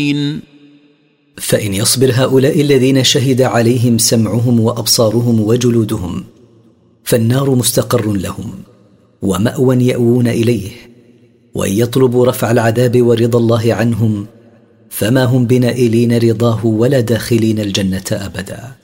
فإن يصبر هؤلاء الذين شهد عليهم سمعهم وأبصارهم وجلودهم فالنار مستقر لهم ومأوى يأوون إليه، وإن يطلبوا رفع العذاب ورضا الله عنهم فما هم بنائلين رضاه ولا داخلين الجنة أبدا.